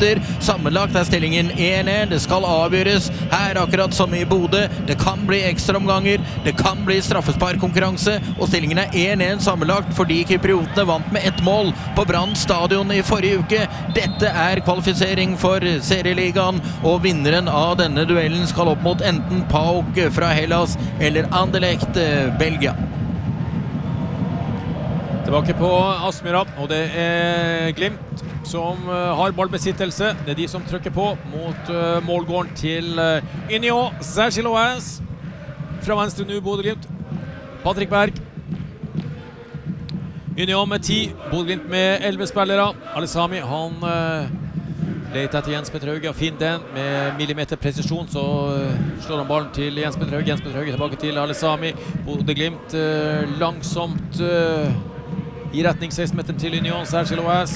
minutter. Sammenlagt stillingen 1-1. Det skal avgjøres her akkurat som i Bodø. Det kan bli ekstraomganger, det kan bli straffesparkkonkurranse, og stillingen 1-1 sammenlagt fordi kypriotene vant med 1 mål på Brann stadion i forrige uke. Dette kvalifisering for serieligaen, og vinneren av denne duellen skal opp mot enten PAOK fra Hellas eller Anderlecht Belgia. Tilbake på Aspmyra, og det Glimt som har ballbesittelse. Det de som trykker på mot målgården til Union Saint-Gilloise. Fra venstre nå Bodø-Glimt. Patrick Berg. Union med 10, Bodø-Glimt med 11 spillere. Alesami, han leter etter Jens Petter Hauge og finner den med millimeter presisjon, så slår han ballen til Jens Petter Hauge. Jens Petter Hauge tilbake til Alesami. Bodø-Glimt langsomt i retning 16-meteren til Union Saint-Gilloise.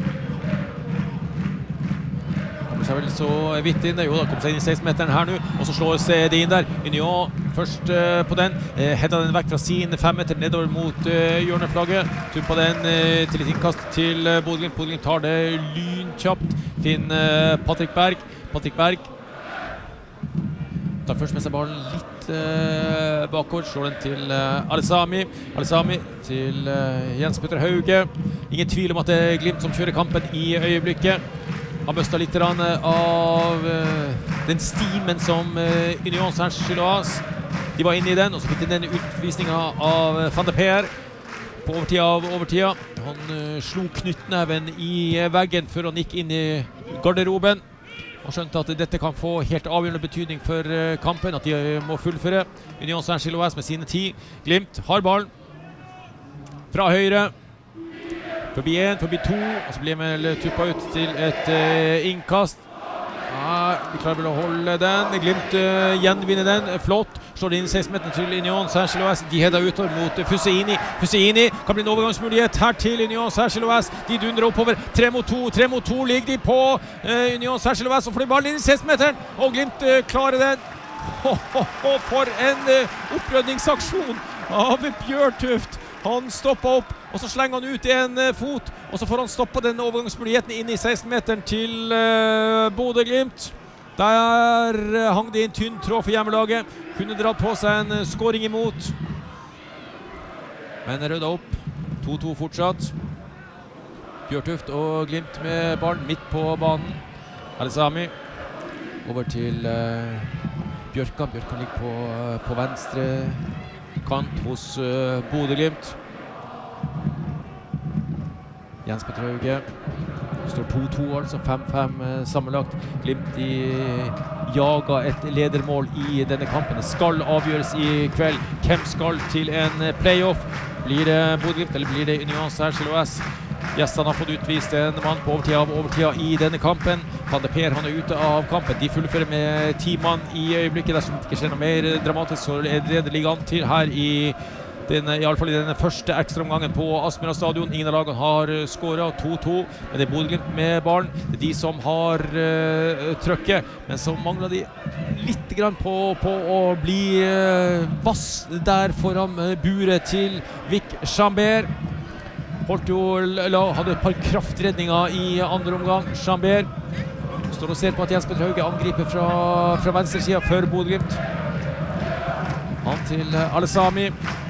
Kommer seg vel så vidt inn, jo da, kommer seg inn i 16-meteren her nå, og så slås det inn der. Union først på den, hedder den vekk fra sin 5 meter nedover mot hjørneflagget. Tumpa den til et innkast til Bodø-Glimt. Bodø-Glimt tar det lynkjapt. Finner Patrick Berg. Patrick Berg tar først med seg ballen litt bakover, slår den til Alesami. Alesami til Jens Petter Hauge. Ingen tvil om at det Glimt som kjører kampen i øyeblikket. Han møstet litt av den stimen som Union Saint-Gilloise de var inne i den, og så fikk de den utvisningen av Van de Per på overtida. Han slo knyttneven i veggen før han gikk inn i garderoben og skjønte at dette kan få helt avgjørende betydning for kampen, at de må fullføre. Union Saint-Gilloise med sine 10. Glimt har ballen fra høyre. Forbi 1, forbi 2, og så blir vi tuppa ut til et innkast. Ja, vi klarer vel å holde den. Glimt gjenvinner den, flott. Slår det inn i 16-meteren til Union Saint-Gilloise. De header utover mot Fusseini. Fusseini kan bli en overgangsmulighet her til Union Saint-Gilloise. De dundrer oppover. 3 mot 2 ligger de på Union Saint-Gilloise, og får de ballen inn i 16-meteren. Og Glimt klarer den. For en opprydningsaksjon av Bjørtuft. Han stopper opp, og så slenger han ut en fot, og så får han stoppe den overgangsmuligheten inn i 16-meteren til Bodø-Glimt. Der hang det en tynn tråd for hjemmelaget. Kunne dratt på seg en scoring imot. Men rødda opp. 2-2 fortsatt. Bjørtuft og Glimt med ballen midt på banen. Alesami over til Bjørkan. Bjørkan ligger på venstre kant hos Bodø-Glimt. Jens Petter Hauge. Det står 2-2, altså 5-5 sammenlagt. Glimt jager et ledermål i denne kampen. Det skal avgjøres i kveld. Hvem skal til en playoff? Blir det Bodø-Glimt, eller blir det Union Saint-Gilloise? Gjestene har fått utvist en mann på overtida i denne kampen. Van de Per, han ute av kampen. De fullfører med 10 mann i øyeblikket. Dersom det ikke skjer noe mer dramatisk, så det ligger an til her i alle fall i denne første ekstraomgangen på Aspmyra stadion. Ingen av lagene har skåret 2-2, men det Bodø-Glimt med ballen. Det de som har trøkket, men så mangler de litt grann på å bli vass der foran buret til Vic Chambert. Hadde et par kraftredninger i andre omgang. Chambert står og ser på at Jens Petter Hauge angriper fra venstre siden for Bodø-Glimt. Han til Alesami.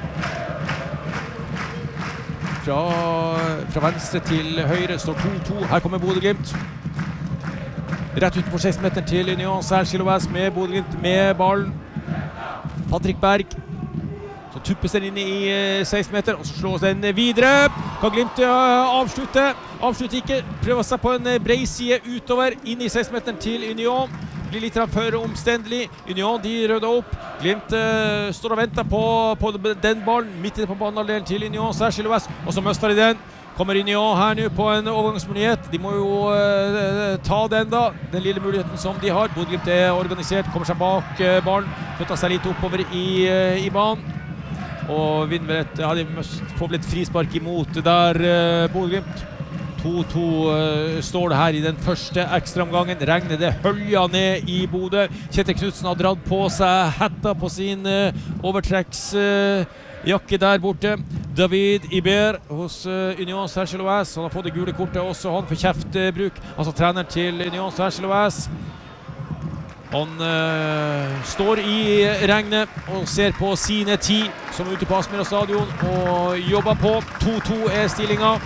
Fra venstre til høyre står 2-2. Her kommer Bodø-Glimt. Rett utenfor 16-meteren til Union Saint-Gilloise med Bodø-Glimt med ballen. Patrick Berg. Så tuppes den inn i 16-meter, og så slås den videre. Kan Glimt avslutte? Avslutte ikke. Prøver seg på en bred side utover, inn i 16-meteren til Union. Blir litt for omstendelig. Union, de rødder opp. Glimt står og venter på den ballen, midt inne på banehalvdelen til Union Saint-Gilloise, og så møster de den. Kommer Union her nå på en overgangsmulighet. De må jo ta den da, den lille muligheten som de har. Bodø-Glimt organisert, kommer seg bak ballen, flytter seg litt oppover i banen. Og vinner de får vel et frispark imot der Bodø-Glimt. 2-2 står det her i den første ekstraomgangen. Regnet det hølja ned i Bodø. Kjetil Knudsen har dratt på seg hetta på sin overtrekks jakke der borte. David Iber hos Union Saint-Gilloise. Han har fått det gule kortet også, han for kjeftbruk. Altså treneren til Union Saint-Gilloise. Han står i regnet og ser på sine 10 som er ute på Aspmyra stadion og jobber på. 2-2 er stillingen.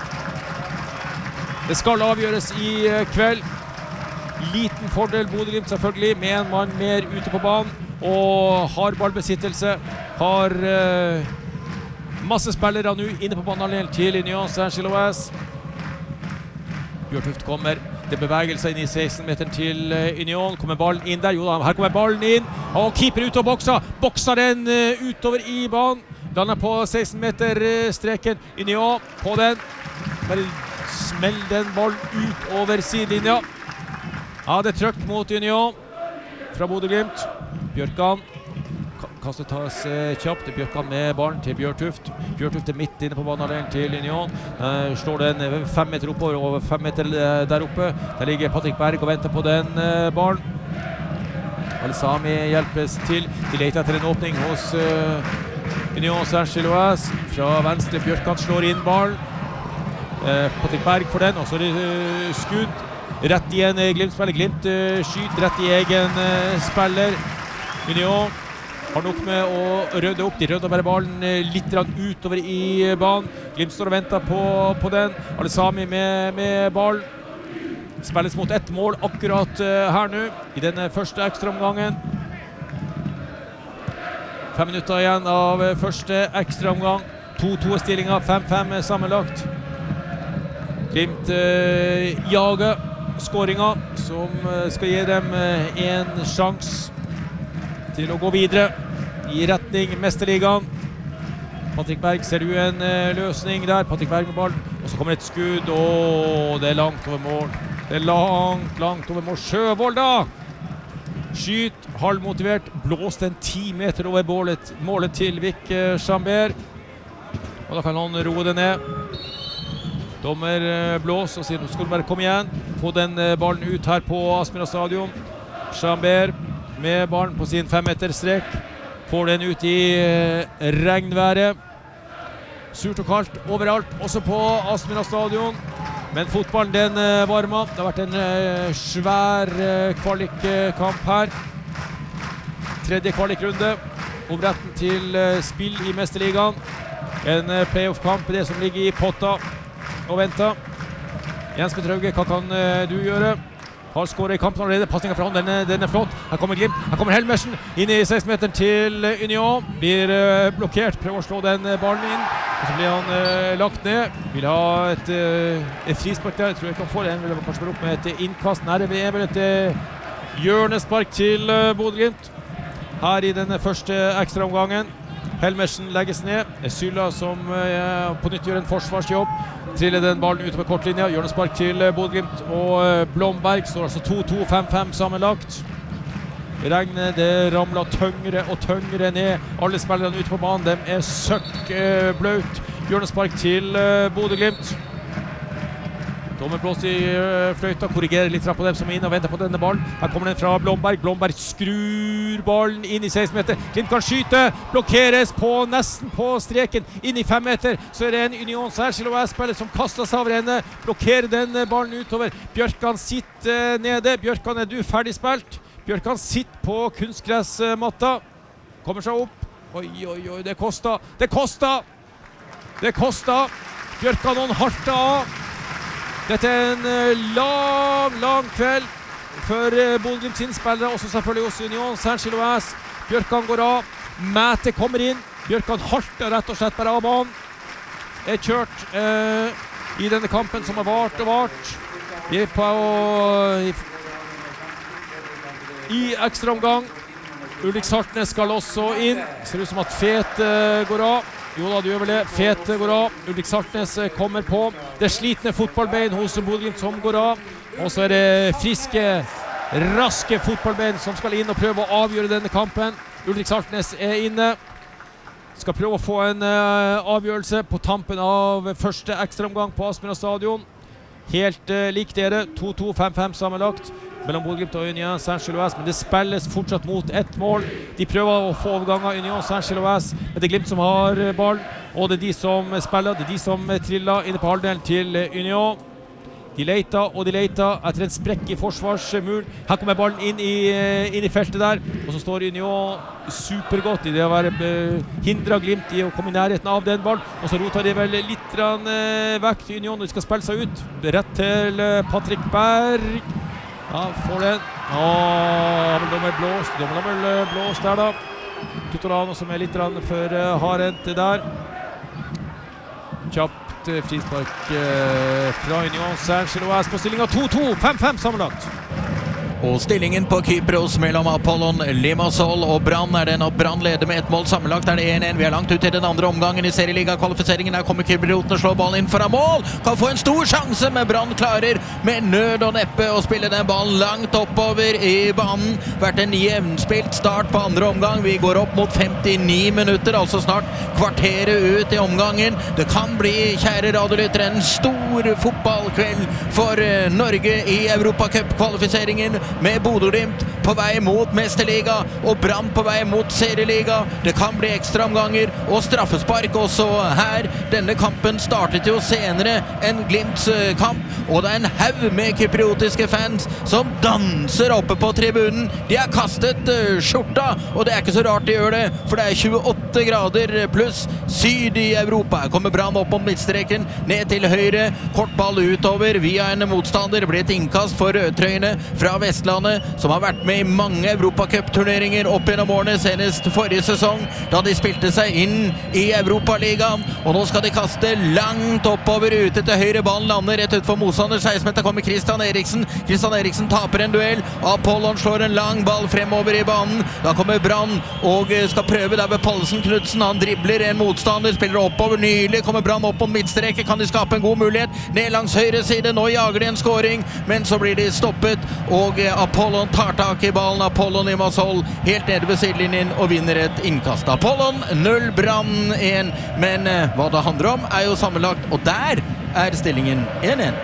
Det skal avgjøres i kveld. Liten fordel Bodø/Glimt selvfølgelig, med en mann mer ute på banen og har ballbesittelse. Har masse spillere nå inne på banehalvdelen til Union Saint-Gilloise. Bjørtuft kommer. Det er bevegelser inn i 16-meteren til Union. Kommer ballen inn der? Jo da, her kommer ballen inn. Og keeper ut og bokser. Bokser den utover i banen. Lander på 16-meter-streken. Union på den. Bare smell den ballen ut over sidelinja. Ja, det er trøkk mot Union fra Bodø/Glimt. Bjørkan kastet tas kjapt. Bjørkan med ballen til Bjørtuft. Bjørtuft er midt inne på banehalvdelen til Union. Slår den 5 meter oppover og 5 meter der oppe. Der ligger Patrick Berg og venter på den ballen. Al-Sami hjelpes til. De leter etter en åpning hos Union Saint-Gilloise. Fra venstre Bjørkan slår inn ballen. Patrick Berg for den, og så er det skudd. Rett i en Glimt-spiller. Glimt skyter rett i egen spiller. Union har nok med å røde opp. De rødde bare ballen litt utover i banen. Glimt står og venter på den. Al-Sami med ballen. Spilles mot ett mål akkurat her nå, i denne første ekstraomgangen. 5 minutter igjen av første ekstraomgang. 2-2 stillinger, 5-5 sammenlagt. Glimt jager skåringen, som skal gi dem en sjanse til å gå videre i retning Mesterligaen. Patrick Berg ser du en løsning der. Patrick Berg med ballen, og så kommer et skudd. Det er langt over mål. Det er langt over mål. Sjøvold da! Skyt, halvmotivert, blåst en 10 meter over målet til Vik Chambert. Og da kan han roe det ned. Dommer blås og sier, nå skal du bare komme igjen. Få den ballen ut her på Aspmyra stadion. Chambert med ballen på sin 5 meter strek. Får den ut i regnværet. Surt og kaldt overalt, også på Aspmyra stadion. Men fotballen den varmer. Det har vært en svær kvalikkamp her. 3. kvalikrunde om retten til spill i Mesterligaen. En playoff-kamp, det som ligger i potta og venter. Jens Petrauge, hva kan du gjøre? Har skåret i kampen allerede, passningen fra han, den er flott. Her kommer Glimt, her kommer Helmersen inn i 16-meteren til Union. Blir blokkert, prøver å slå den ballen inn, og så blir han lagt ned. Vil ha et frispark der, jeg tror jeg kan få det. Vil kanskje være opp med et innkast. Nei, det er vel et hjørnespark til Bodø/Glimt her i den første ekstraomgangen. Helmersen legges ned. Sylla som på nytt gjør en forsvarsjobb. Triller den ballen utover kortlinja. Hjørnespark til Bodø/Glimt og Blomberg. Står altså 2-2, 5-5 sammenlagt. Regnet det ramler tyngre og tyngre ned. Alle spillerne ute på banen, de er søkk bløt. Hjørnespark til Bodø/Glimt. Dommer blåst i fløyta, korrigerer litt på dem som er inne og venter på denne ballen. Her kommer den fra Blomberg. Blomberg skrur ballen inn i 16 meter. Glimt kan skyte, blokkeres på nesten på streken. Inn i 5 meter, så er det en Union Saint-Gilloise-spiller som kaster seg over henne. Blokkerer den ballen utover. Bjørkan sitter nede. Bjørkan, er du ferdig spilt? Bjørkan sitter på kunstgressmatta. Kommer seg opp. Oi, det kosta. Det kosta! Bjørkan og halta av. Dette er en lang kveld for Bodø/Glimt sin spillere, også selvfølgelig hos Union Saint-Gilloise. Bjørkan går av, Mæte kommer inn, Bjørkan halter rett og slett bare av banen. Er kjørt i denne kampen som har vart. Vi er på i ekstraomgang. Ulrik Sartnes skal også inn. Ser ut som at Fet går av. Jo da, du gjør vel det. Fet går av. Ulrik Sartnes kommer på. Det er slitne fotballbein hos Bodø/Glimt som går av. Og så er det friske, raske fotballbein som skal inn og prøve å avgjøre denne kampen. Ulrik Sartnes er inne. Skal prøve å få en avgjørelse på tampen av første ekstraomgang på Aspmyra stadion. helt lik dere. 2-2, 5-5 sammenlagt mellom Bodø/Glimt og Union Saint-Gilloise, men det spilles fortsatt mot ett mål. De prøver å få overganger Union Saint-Gilloise, men det er Glimt som har ballen, og det er de som spiller, det er de som triller inne på halvdelen til Union. De leter og de leter etter en sprekk i forsvarsmuren. Her kommer ballen inn i feltet der, og så står Union supergodt i det å være hindret Glimt i å komme i nærheten av den ballen, og så roter de vel litt vekk til Union når de skal spille seg ut. Rett til Patrick Berg. Ja, får den. Dommer blåst der da. Tutorano som er litt for hardhendt der. Kjapt frispark fra Union Saint-Gilloise på stillingen 2-2, 5-5 sammenlagt. Og stillingen på Kypros mellom Apollon Limassol og Brann den at Brann leder med ett mål sammenlagt. Det 1-1. Vi langt ut til den andre omgangen i serieliga-kvalifiseringen. Her kommer kypriotene og slår ballen inn foran mål. Kan få en stor sjanse, men Brann klarer med nød og neppe å spille den ballen langt oppover i banen. Vært en jevnspilt start på andre omgang. Vi går opp mot 59 minutter, altså snart kvarteret ut i omgangen. Det kan bli, kjære radiolyttere, en stor fotballkveld for Norge i Europacup-kvalifiseringen, med Bodø/Glimt på vei mot Mesterliga og Brann på vei mot serieliga. Det kan bli ekstraomganger og straffespark også her. Denne kampen startet jo senere enn Glimts kamp, og det en haug med kypriotiske fans som danser oppe på tribunen. De har kastet skjorta, og det ikke så rart de gjør det, for det 28 grader pluss syd i Europa. Her kommer Brann opp om midtstreken, ned til høyre, kort ball utover via en motstander. Det blir et innkast for rødtrøyene fra Vestlandet, som har vært med i mange Europacup-turneringer opp gjennom årene, senest forrige sesong, da de spilte seg inn i Europaligaen, og nå skal de kaste langt oppover ute til høyre. Ballen lander rett ut for motstander. 16-meter kommer Christian Eriksen. Christian Eriksen taper en duell. Apollon slår en lang ball fremover i banen. Da kommer Brann og skal prøve der ved Pallesen Knudsen. Han dribler en motstander, spiller oppover nylig. Kommer Brann opp på midtstreket. Kan de skape en god mulighet? Ned langs høyre side. Nå jager de en scoring, men så blir de stoppet, og Apollon tar tak i ballen. Apollon Limassol helt nede ved sidelinjen og vinner et innkast. Apollon 0, Brann 1, men hva det handler om jo sammenlagt, og der stillingen 1-1.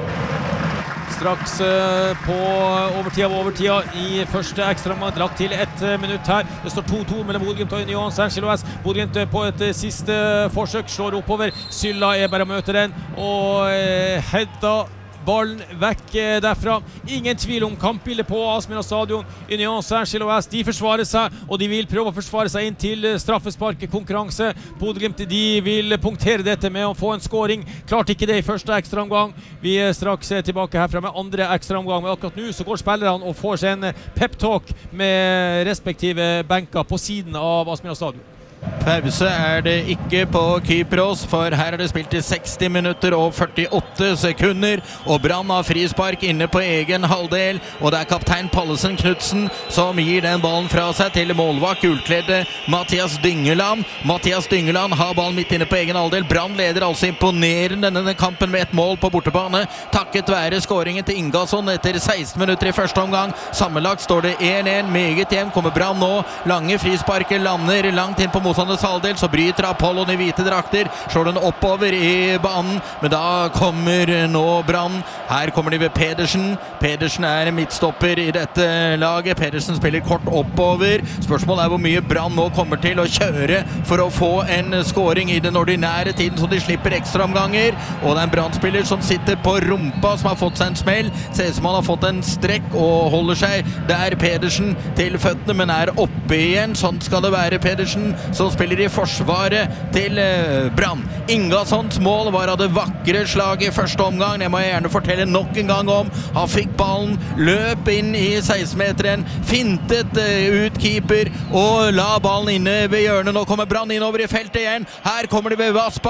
Straks på overtida i første ekstraomgang, lagt til 1 minutt her. Det står 2-2 mellom Bodø/Glimt og Union Saint-Gilloise. Bodø/Glimt på et siste forsøk, slår oppover. Sylla bare å møte den, og Hedda ballen vekk derfra. Ingen tvil om kampbildet på Aspmyra stadion. Union Saint-Gilloise, de forsvarer seg, og de vil prøve å forsvare seg inn til straffesparkkonkurranse. Bodø/Glimt, de vil punktere dette med å få en scoring. Klart ikke det i første ekstraomgang. Vi straks tilbake herfra med andre ekstraomgang, men akkurat nå så går spillerne og får seg en pep-talk med respektive benker på siden av Aspmyra stadion. Pause det ikke på Kypros, for her det spilt i 60 minutter og 48 sekunder, og Brann har frispark inne på egen halvdel, og det kaptein Pallesen Knudsen som gir den ballen fra seg til målvakt, gulkledde Mathias Dyngeland. Mathias Dyngeland har ballen midt inne på egen halvdel. Brann leder altså imponerende denne kampen med et mål på bortebane, takket være skåringen til Ingasson etter 16 minutter i første omgang. Sammenlagt står det 1-1, meget hjem. Kommer Brann nå, lange frisparker lander langt inn på motstanders halvdel, så bryter Apollon i hvite drakter, slår den oppover i banen, men da kommer nå Brann. Her kommer de ved Pedersen. Pedersen midtstopper i dette laget. Pedersen spiller kort oppover. Spørsmålet hvor mye Brann nå kommer til å kjøre for å få en scoring i den ordinære tiden, så de slipper ekstraomganger. Og det en Brann-spiller som sitter på rumpa, som har fått seg en smell. Ser ut som han har fått en strekk og holder seg der, Pedersen, til føttene, men oppe igjen. Sånn skal det være. Pedersen som spiller i forsvaret til Brann. Ingassons mål var av det vakre slaget i første omgang. Det må jeg gjerne fortelle nok en gang om. Han fikk ballen, løp inn i 16-meteren, fintet ut keeper og la ballen inne ved hjørnet. Nå kommer Brann innover i feltet igjen. Her kommer de ved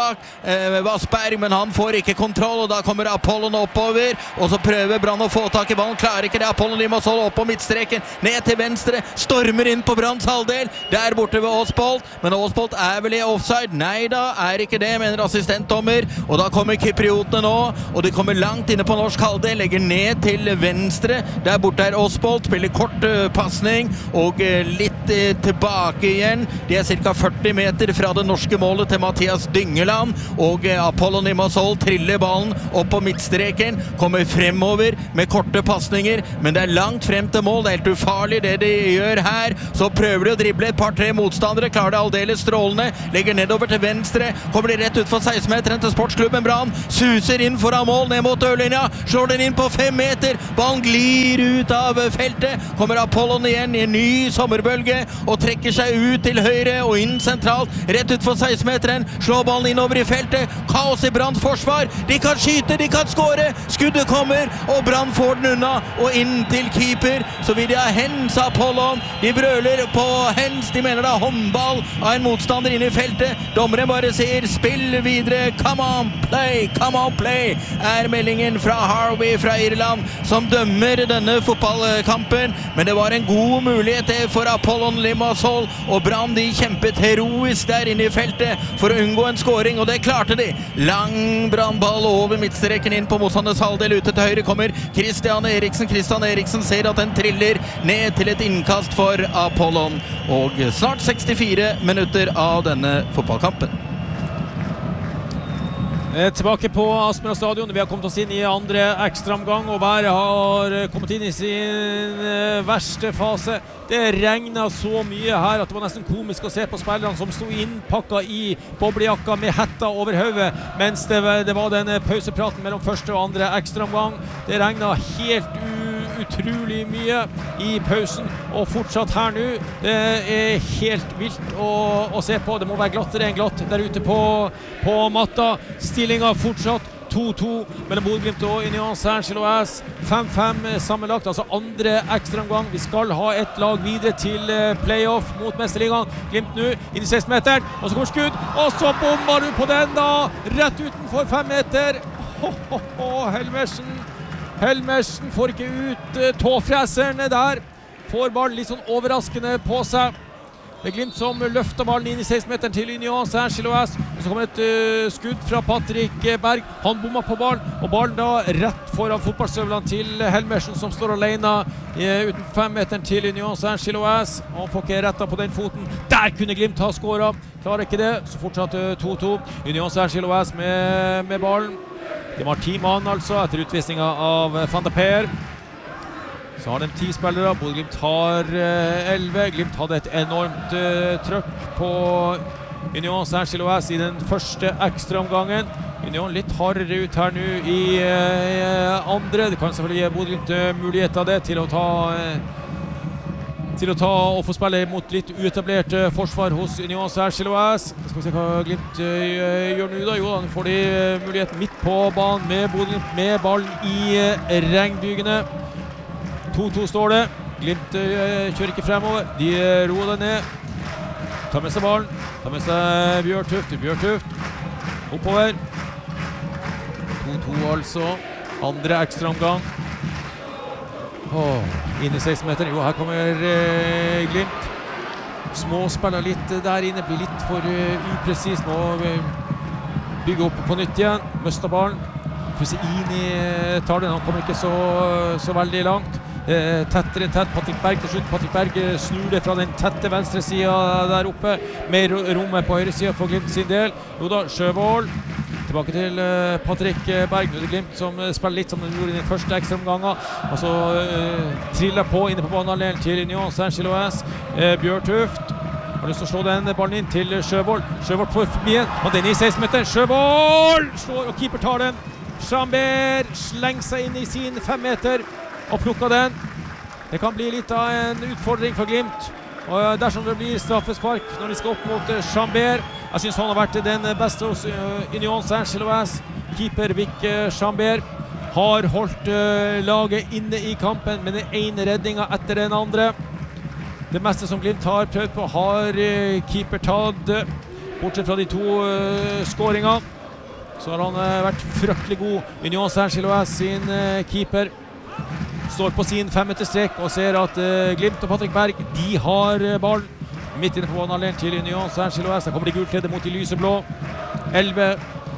Vassberg, men han får ikke kontroll, og da kommer Apollon oppover, og så prøver Brann å få tak i ballen. Klarer ikke det. Apollon Limassol opp på midtstreken, ned til venstre, stormer inn på Branns halvdel. Der borte ved Åsbolt, men Åsbolt vel i offside. Nei da, ikke det, mener assistentdommer. Og da kommer kypriotene nå, og de kommer langt inne på norsk halvdel, legger ned til venstre. Der borte Åsbolt, spiller kort passning, og litt litt tilbake igjen. De cirka 40 meter fra det norske målet til Mathias Dyngeland, og Apollon Limassol triller ballen opp på midtstreken, kommer fremover med korte passninger, men det langt frem til mål. Det helt ufarlig det de gjør her. Så prøver de å drible et par-tre motstandere, klarer det aldeles strålende, legger nedover til venstre, kommer de rett ut for 16-meteren til sportsklubben Brann, suser inn foran mål, ned mot dørlinja, slår den inn på 5 meter, ballen glir ut av feltet, kommer Apollon igjen i en ny sommerbølge, og trekker seg ut til høyre og inn sentralt, rett ut for 16-meteren, slår ballen innover i feltet, kaos i Branns forsvar, de kan skyte, de kan skåre, skuddet kommer, og Brann får den unna, og inn til keeper, så vil de ha hens Apollon, de brøler på hens, de mener det er håndball av en motstander inne i feltet, dommeren bare sier spill videre, come on play, er meldingen fra Harvey fra Irland, som dømmer denne fotballkampen, men det var en god mulighet for Apollon Limassol, og Brann de kjempet heroisk der inne i feltet for å unngå en scoring, og det klarte de. Lang Brannball over midtstreken inn på motstanders halvdel, ute til høyre kommer Christian Eriksen ser at den triller ned til et innkast for Apollon, og snart 64 minutter av denne fotballkampen. Tilbake på Aspmyra stadion. Vi har kommet oss inn i andre ekstraomgang, og været har kommet inn i sin verste fase. Det regnet så mye her at det var nesten komisk å se på spillerne som stod innpakket i boblejakka med hetta over hodet, mens det var den pausepraten mellom første og andre ekstraomgang. Det regnet helt utrolig mye i pausen, og fortsatt her nå. Det er helt vilt å se på. Det må være glattere enn glatt der ute på matta. Stillingen fortsatt 2-2 mellom Bodø/Glimt og Union Saint-Gilloise. 5-5 sammenlagt, altså andre ekstraomgang. Vi skal ha et lag videre til playoff mot Mesterligaen. Glimt nå inn i 16-meteren, og så kommer skudd, og så bommer du på den da, rett utenfor 5 meter. Helmersen får ikke ut tåfreserne der, får ballen litt sånn overraskende på seg. Det er Glimt som løfter ballen inn i 16-meteren til Union Saint-Gilloise, og så kommer et skudd fra Patrick Berg. Han bommer på ballen, og ballen da rett foran fotballstøvlene til Helmersen, som står alene uten 5-meteren til Union Saint-Gilloise. Han får ikke rettet på den foten. Der kunne Glimt ha skåret. Klarer ikke det, så fortsatt 2-2. Union Saint-Gilloise med ballen. De har 10 mann altså, etter utvisningen av Van de Per. Så har de 10 spillere, Bodø/Glimt har 11. Glimt hadde et enormt trøkk på Union Saint-Gilloise i den første ekstraomgangen. Union litt hardere ut her nå i andre. Det kan selvfølgelig gi Bodø/Glimt mulighet av det til å ta og få spille mot litt uetablert forsvar hos Union Saint-Gilloise. Skal vi se hva Glimt gjør nå da. Jo da, nå får de mulighet midt på banen med Bodø/Glimt med ballen i regnbygene. 2-2 står det. Glimt kjører ikke fremover. De roer det ned. Tar med seg ballen. Tar med seg Bjørtuft. Oppover. 2-2 altså. Andre ekstraomgang. Inn i 16-meteren. Jo, her kommer Glimt. Småspiller litt der inne, blir litt for upresis. Må bygge opp på nytt igjen. Møster ballen. Fuseini tar den, han kommer ikke så veldig langt. Tettere enn tett. Patrick Berg til slutt. Patrick Berg snur det fra den tette venstre siden der oppe. Mer rommet på høyre siden for Glimt sin del. Jo da, Sjøvold. Tilbake til Patrick Berg. Nå er det Glimt som spiller litt som de gjorde i den første ekstraomgangen. Og så triller på inne på banehalvdelen til Union Saint-Gilloise. Bjørtuft har lyst til å slå den ballen inn til Sjøvold. Sjøvold får forbi en, og den i 16-meteren. Sjøvold slår, og keeper tar den. Chambert slenger seg inn i sin 5 meter og plukker den. Det kan bli litt av en utfordring for Glimt. Og dersom det blir straffespark når de skal opp mot Chambert. Jeg synes han har vært den beste hos Union Saint-Gilloise. Keeper Vic Chambert har holdt laget inne i kampen med den ene redningen etter den andre. Det meste som Glimt har prøvd på har keeper tatt, bortsett fra de 2 skåringene. Så har han vært fryktelig god. Union Saint-Gilloise sin keeper står på sin 5-meterstrek og ser at Glimt og Patrick Berg, de har ballen midt inne på banehalvdelen til Union Saint-Gilloise. Da kommer de gulkledde mot de lyseblå. 11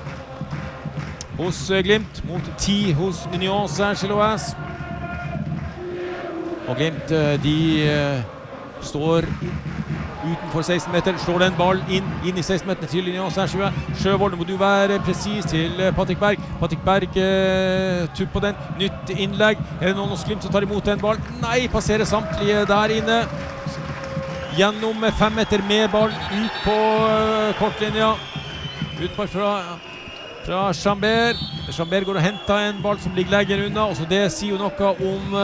hos Glimt mot 10 hos Union Saint-Gilloise. Og Glimt, de står utenfor 16 meter, slår den ballen inn i 16 meter til Union Saint-Gilloise. Sjøvold, må du være presis til Patrick Berg. Patrick Berg tupp på den, nytt innlegg. Er det noen hos Glimt som tar imot den ballen? Nei, passerer samtlige der inne. Gjennom 5 meter med ballen, ut på kortlinja. Utpå fra Chambert. Chambert går og henter en ball som ligger lenger unna, og så det sier jo noe om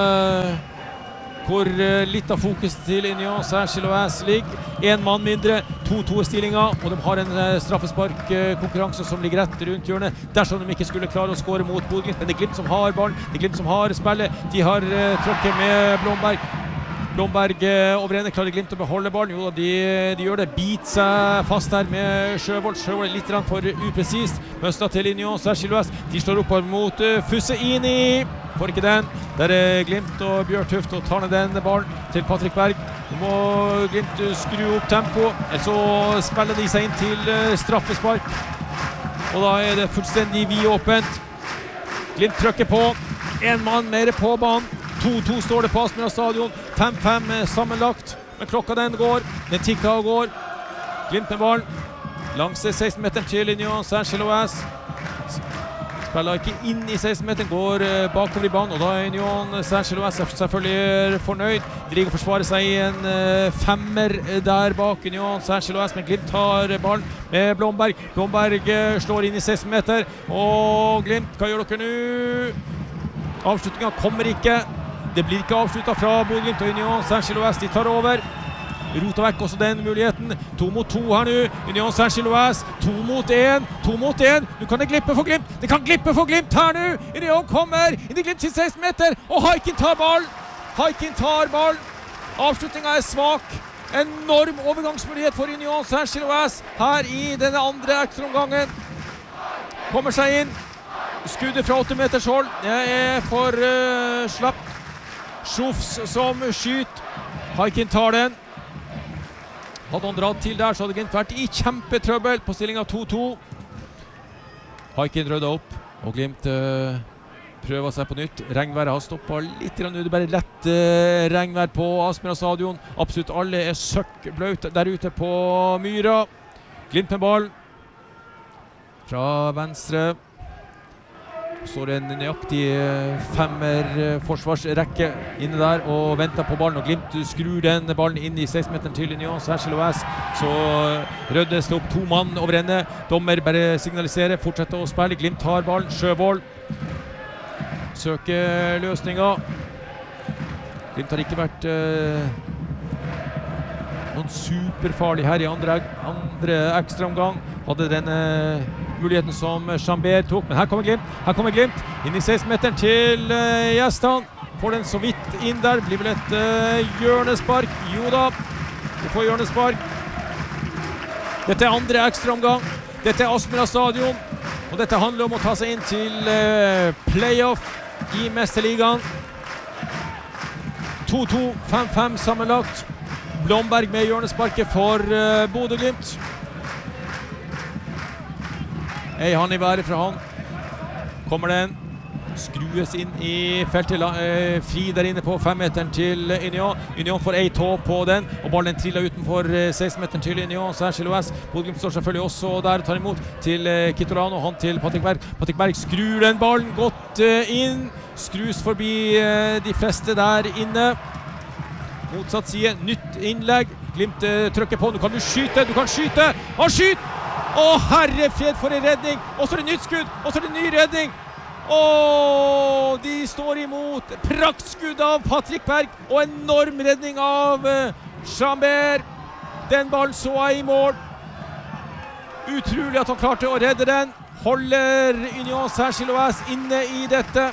hvor litt av fokus til Union Saint-Gilloise ligger. En mann mindre, 2-2-stillinger, og de har en straffespark-konkurranse som ligger rett rundt hjørnet, dersom de ikke skulle klare å skåre mot Bodø. Men det er Glimt som har ballen, det er Glimt som har spillet. De har tråkket med Blomberg. Blomberg over ene klarer Glimt å beholde ballen. Jo, de gjør det. Bit seg fast her med Sjøvold. Sjøvold er litt for upresist. Møsta til Union Saint-Gilloise. De slår opp mot Fusseini. Får ikke den. Der er Glimt og Bjørn Tuft og tar ned den ballen til Patrick Berg. Nå må Glimt skru opp tempo. Så spiller de seg inn til straffespark. Og da er det fullstendig vidåpent. Glimt trykker på. En mann mer på banen. 2-2 står det på Aspmyra stadion. 5-5 sammenlagt. Men klokka den går. Den tikker og går. Glimt med ballen. Langs 16-meteren til Union Saint-Gilloise. Spiller ikke inn i 16-meteren, går bakover i banen, og da er Union Saint-Gilloise selvfølgelig fornøyd. De ligger og forsvarer seg i en femmer der bak Union Saint-Gilloise, men Glimt tar ballen med Blomberg. Blomberg slår inn i 16-meter, og Glimt, hva gjør dere nå? Avslutningen kommer ikke. Det blir ikke avsluttet fra Bodø Glimt og Union Saint-Gilloise. De tar over. Rota vekk også den muligheten. 2 mot 2 her nå. Union Saint-Gilloise. 2 mot 1. 2 mot 1. Nå kan det glippe for Glimt. Det kan glippe for Glimt her nå. Union kommer inn i Glimt til 16 meter. Og Haikin tar ball. Haikin tar ball. Avslutningen er svak. Enorm overgangsmulighet for Union Saint-Gilloise her i denne andre ekstraomgangen. Kommer seg inn. Skuddet fra 8 meters hold. Det er for slapt. Schufs som skyter. Haikin tar den. Hadde han dratt til der, så hadde Glimt vært i kjempetrøbbel på stillingen 2-2. Haikin rødde opp, og Glimt prøver seg på nytt. Regnværet har stoppet litt, det er bare lett regnvær på Aspmyra stadion. Absolutt alle er søkkbløt der ute på Myra. Glimt med ball fra venstre. Står en nøyaktig femmer forsvarsrekke inne der og venter på ballen, og Glimt skrur den ballen inn i 16-meteren til Union Saint-Gilloise. Så røddes det opp 2 mann over ende. Dommer bare signaliserer, fortsetter å spille. Glimt tar ballen. Sjøvold søker løsninger. Glimt har ikke vært noen superfarlig her i andre ekstraomgang. Hadde denne muligheten som Chambert tok, men her kommer Glimt inn i 16-meteren til gjestene. Får den så vidt inn der, blir vel et hjørnespark. Jo da, vi får hjørnespark. Dette er andre ekstraomgang. Dette er Aspmyra stadion, og dette handler om å ta seg inn til playoff i Mesterligaen. 2-2, 5-5 sammenlagt. Blomberg med hjørnesparket for Bodø Glimt. Ei han i været fra han. Kommer den. Skrues inn i feltet. Fri der inne på 5-meteren til Union. Union får ei tå på den, og ballen triller utenfor 16-meteren til Union Saint-Gilloise. Bodø Glimt står selvfølgelig også der og tar imot til Kitolano. Han til Patrick Berg. Patrick Berg skrur den ballen godt inn. Skrus forbi de fleste der inne. Motsatt side. Nytt innlegg. Glimt trykker på. Nå kan du skyte. Du kan skyte. Han skyter! Å, herre fred for en redning! Og så er det nytt skudd, og så er det ny redning! Å, de står imot! Praktskudd av Patrick Berg, og enorm redning av Chambert. Den ballen så jeg i mål. Utrolig at han klarte å redde den. Holder Union Saint-Gilloise inne i dette.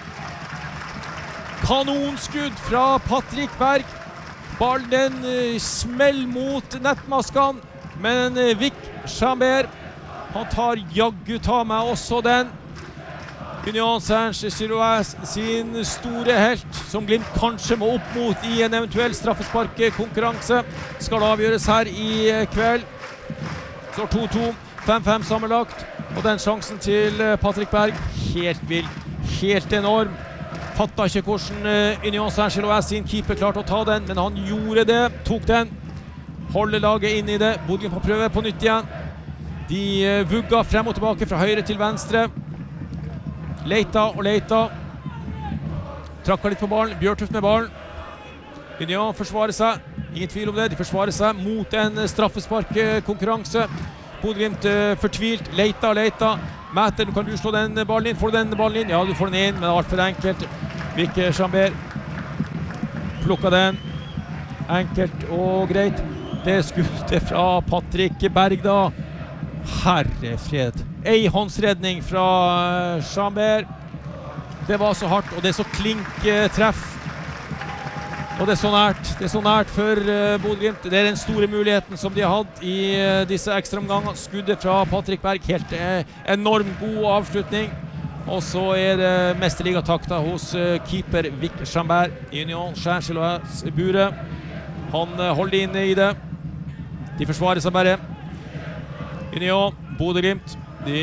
Kanonskudd fra Patrick Berg. Ballen smell mot nettmaskene, men Vic Chambert, han tar jaggu ta meg også den. Union Saint-Gilloise sin store helt, som Glimt kanskje må opp mot i en eventuell straffesparkkonkurranse, skal avgjøres her i kveld. Så 2-2, 5-5 sammenlagt, og den sjansen til Patrick Berg, helt vild, helt enorm. fattet ikke hvordan Union Saint-Gilloise sin keeper klarte å ta den, men han gjorde det, tok den, holder laget inn i det. Bodø-Glimt må prøve på nytt igjen. De vugga frem og tilbake fra høyre til venstre. Leita og leita. Trakka litt på ballen, Bjørtuft med ballen. Union forsvarer seg, ingen tvil om det, de forsvarer seg mot en straffesparkkonkurranse. Bodø-Glimt fortvilt, leita. Mæter, kan du slå den ballen inn? Får du den ballen inn? Ja, du får den inn, men det er alt for enkelt. Vikke Chambert plukket den. Enkelt og greit. Det skuddet fra Patrick Berg da. Herre fred. Ei håndsredning fra Chambert. Det var så hardt, og det er så klink treff. Og det er så nært for Bodø-Glimt. Det er den store muligheten som de har hatt i disse ekstraomgangene. Skuddet fra Patrick Berg, helt enormt god avslutning. Og så er det mesterligatakta hos keeper Vikke Chambert i Union Saint-Gilloise Bure. Han holder inne i det. De forsvarer seg bare. Union, Bodø-Glimt, de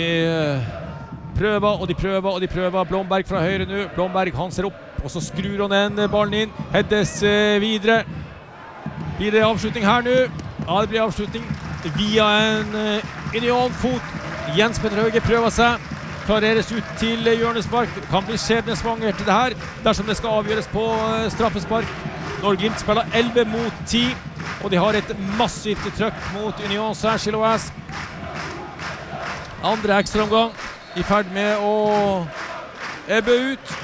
prøver. Blomberg fra høyre nå. Blomberg, han ser opp, og så skrur han den ballen inn. Heddes videre. Blir det avslutning her nå? Ja, det blir avslutning via en Union-fot. Jens Petter Hauge prøver seg. Klareres ut til hjørnespark. Det kan bli skjebnesvanger til det her, dersom det skal avgjøres på straffespark. Når Glimt spiller 11 mot 10, og de har et massivt trøkk mot Union Saint-Gilloise. Andre ekstraomgang i ferd med å ebbe ut.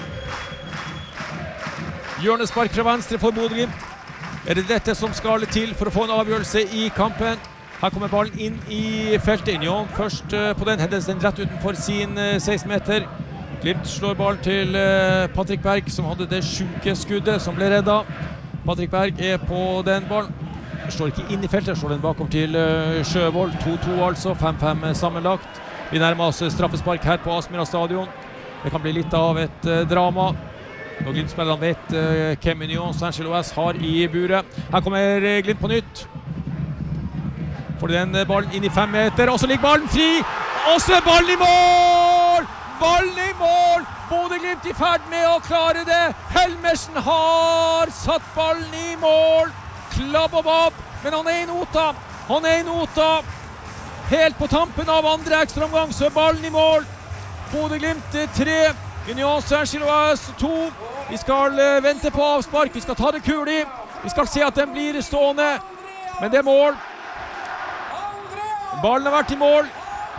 Hjørnespark fra venstre for Bodø-Glimt. Er det dette som skal til for å få en avgjørelse i kampen? Her kommer ballen inn i feltet. Union først på den. Hendes den rett utenfor sin 16-meter. Glimt slår ballen til Patrick Berg, som hadde det sjuke skuddet som ble reddet. Patrick Berg er på den ballen. Slår ikke inn i feltet, slår den bakom til Sjøvold. 2-2 altså, 5-5 sammenlagt. Vi nærmer oss straffespark her på Aspmyra stadion. Det kan bli litt av et drama. Når Glimt-spillerne vet hvem Union Saint-Gilloise har i buret. Her kommer Glimt på nytt. Får den ballen inn i 5 meter, og så ligger ballen fri. Og så er ballen i mål! Ballen i mål! Bodø-Glimt i ferd med å klare det. Helmersen har satt ballen i mål. Klabb og babb, men han er i nota. Helt på tampen av andre ekstraomgang, så er ballen i mål. Bodø-Glimt 3, Union Saint-Gilloise 2. Vi skal vente på avspark, vi skal ta det kul i. Vi skal se at den blir stående, men det er mål. Ballen har vært i mål.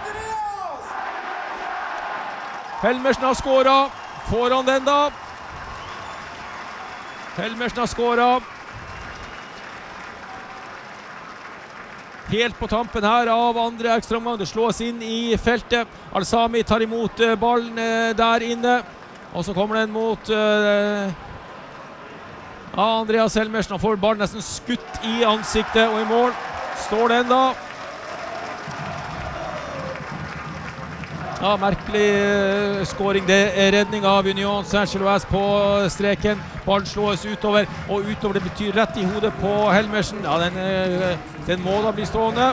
Helmersen har skåret. Får han den da? Helmersen har skåret. Helt på tampen her av andre ekstraomgang. Det slås inn i feltet. Al-Sami tar imot ballen der inne. Og så kommer den mot Andreas Helmersen. Han får ballen nesten skutt i ansiktet, og i mål står den da. Ja, merkelig skåring. Det er redning av Union Saint-Gilloise på streken. Ballen slås utover, og utover det betyr rett i hodet på Helmersen. Ja, den må da bli stående.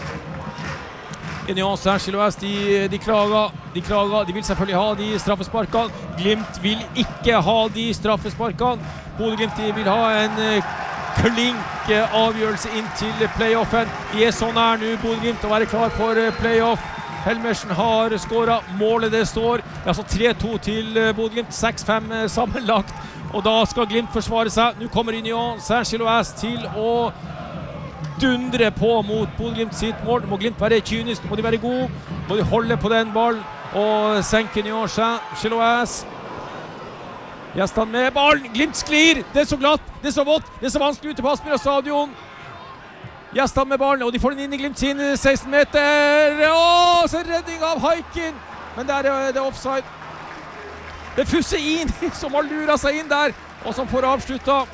Union Saint-Gilloise, de klager. De vil selvfølgelig ha de straffesparkene. Glimt vil ikke ha de straffesparkene. Bodø-Glimt vil ha en klink avgjørelse inn til playoffen. De er så nær nå, Bodø-Glimt, å være klar for playoff. Helmersen har skåret. Målet det står. Det er altså 3-2 til Bodø-Glimt. 6-5 sammenlagt. Og da skal Glimt forsvare seg. Nå kommer Union Saint-Gilloise til å dundre på mot Bodø-Glimt sitt mål. Må Glimt være kynisk, må de være gode. Må de holde på den ballen og senke Union Saint-Gilloise. Gjestene med ballen. Glimt sklir. Det er så glatt, det er så vått, det er så vanskelig ute på Aspmyra stadion. Gjestene med ballen, og de får den inn i Glimt sin 16 meter. Åh, så redning av Haikin. Men der er det offside. Det er Fussein som har luret seg inn der, og som får avsluttet.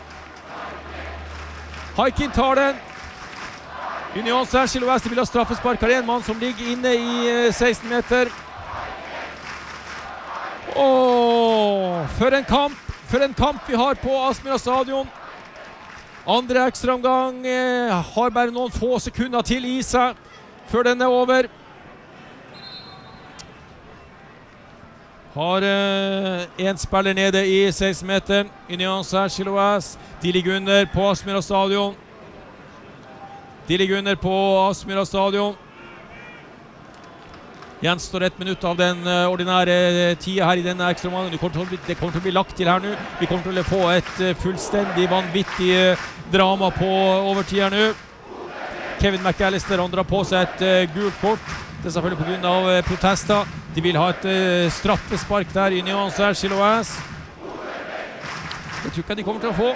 Haikin tar den. Union Saint-Gilloise vil ha straffespark. Har en mann som ligger inne i 16 meter. Åh, for en kamp vi har på Aspmyra stadion. Andre ekstraomgang har bare noen få sekunder til i seg før den er over. Har en spiller nede i 16-meteren. Union Saint-Gilloise. De ligger under på Aspmyra stadion. Gjenstår 1 minutt av den ordinære tida her i denne ekstraomgangen. Det kommer til å bli lagt til her nå. Vi kommer til å få et fullstendig vanvittig drama på overtid her nå. Kevin McAllister han drar på seg et gult kort. Det er selvfølgelig på grunn av protester. De vil ha et straffespark der i Union Saint-Gilloise. Det tror ikke de kommer til å få.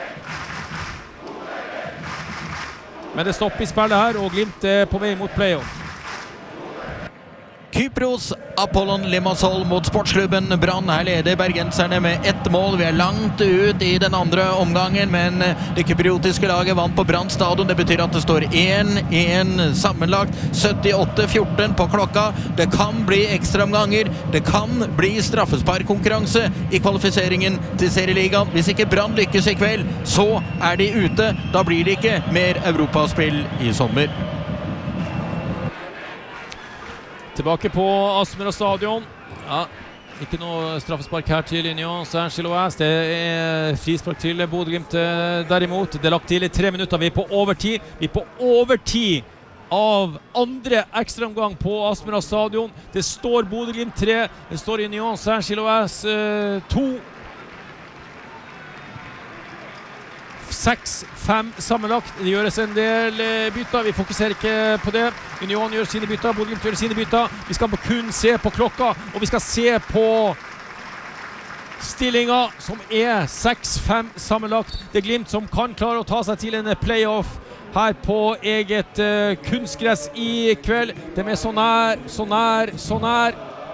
Men det stopper i spillet her, og Glimt er på vei mot playoff. Kypros Apollon Limassol mot sportsklubben Brann. Her leder bergenserne med 1 mål. Vi er langt ut i den andre omgangen, men det kypriotiske laget vant på Brann stadion. Det betyr at det står 1-1 sammenlagt. 78-14 på klokka. Det kan bli ekstraomganger. Det kan bli straffesparkkonkurranse i kvalifiseringen til serieligaen. Hvis ikke Brann lykkes i kveld, så er de ute. Da blir det ikke mer europaspill i sommer. Tilbake på Aspmyra stadion. Ja, ikke noe straffespark her til Union Saint-Gilloise. Det er frispark til Bodø Glimt derimot. Det er lagt til i 3 minutter. Vi er på overtid av andre ekstraomgang på Aspmyra stadion. Det står Bodø Glimt 3. Det står Union Saint-Gilloise 2. 6-5 sammenlagt. Det gjøres en del bytter. Vi fokuserer ikke på det. Union gjør sine bytter, Bodø Glimt gjør sine bytter. Vi skal kun se på klokka, og vi skal se på stillinga som er 6-5 sammenlagt. Det er Glimt som kan klare å ta seg til en playoff her på eget kunstgress i kveld. Det er så nær.